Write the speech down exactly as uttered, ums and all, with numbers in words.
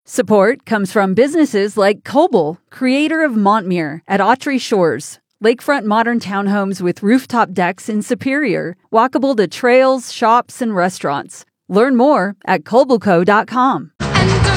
Support comes from businesses like Koble, creator of Montmere at Autry Shores, lakefront modern townhomes with rooftop decks in Superior, walkable to trails, shops, and restaurants. Learn more at Kobleco dot com.